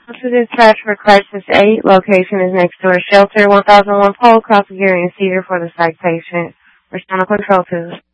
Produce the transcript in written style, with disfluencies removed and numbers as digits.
To dispatch for Crisis 8, location is next door shelter, 1001 Pole, Cross Geary and Cedar for the psych patient. Respond to Control 2.